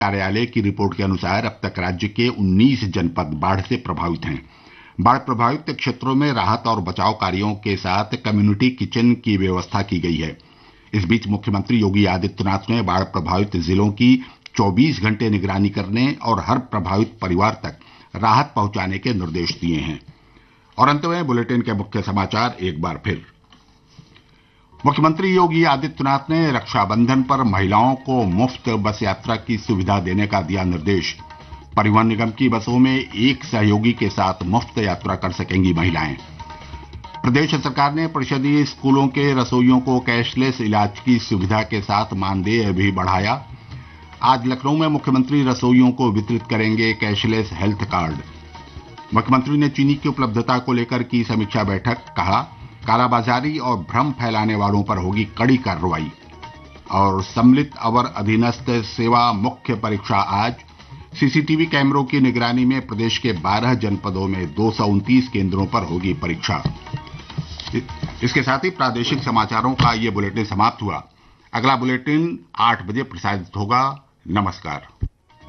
कार्यालय की रिपोर्ट के अनुसार अब तक राज्य के 19 जनपद बाढ़ से प्रभावित हैं। बाढ़ प्रभावित क्षेत्रों में राहत और बचाव कार्यों के साथ कम्युनिटी किचन की व्यवस्था की गई है। इस बीच मुख्यमंत्री योगी आदित्यनाथ ने बाढ़ प्रभावित जिलों की 24 घंटे निगरानी करने और हर प्रभावित परिवार तक राहत पहुंचाने के निर्देश दिए हैं। और अंत में बुलेटिन के मुख्य समाचार एक बार फिर। मुख्यमंत्री योगी आदित्यनाथ ने रक्षाबंधन पर महिलाओं को मुफ्त बस यात्रा की सुविधा देने का दिया निर्देश। परिवहन निगम की बसों में एक सहयोगी के साथ मुफ्त यात्रा कर सकेंगी महिलाएं। प्रदेश सरकार ने परिषदीय स्कूलों के रसोइयों को कैशलेस इलाज की सुविधा के साथ मानदेय भी बढ़ाया। आज लखनऊ में मुख्यमंत्री रसोइयों को वितरित करेंगे कैशलेस हेल्थ कार्ड। मुख्यमंत्री ने चीनी की उपलब्धता को लेकर की समीक्षा बैठक, कहा कालाबाजारी और भ्रम फैलाने वालों पर होगी कड़ी कार्रवाई। और सम्मिलित अवर अधीनस्थ सेवा मुख्य परीक्षा आज। सीसीटीवी कैमरों की निगरानी में प्रदेश के 12 जनपदों में 229 केंद्रों पर होगी परीक्षा। इसके साथ ही प्रादेशिक समाचारों का ये बुलेटिन समाप्त हुआ। अगला बुलेटिन 8 बजे प्रसारित होगा। नमस्कार।